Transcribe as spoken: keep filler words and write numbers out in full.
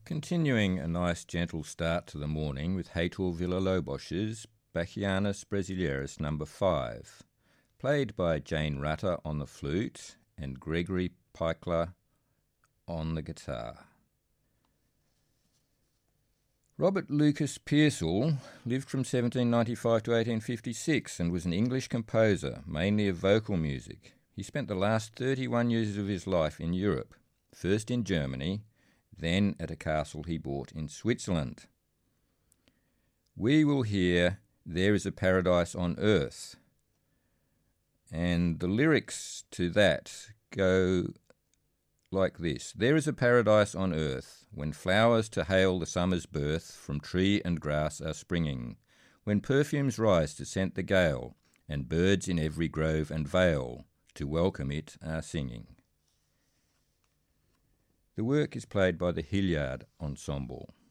Continuing a nice gentle start to the morning with Heitor Villa-Lobos's Bachianas Brasileiras number five, played by Jane Rutter on the flute and Gregory Peichler on the guitar. Robert Lucas Pearsall lived from seventeen ninety-five to eighteen fifty-six and was an English composer, mainly of vocal music. He spent the last thirty-one years of his life in Europe, first in Germany, then at a castle he bought in Switzerland. We will hear There is a Paradise on Earth, and the lyrics to that go like this. There is a paradise on earth, when flowers to hail the summer's birth from tree and grass are springing, when perfumes rise to scent the gale, and birds in every grove and vale to welcome it are singing. The work is played by the Hilliard Ensemble.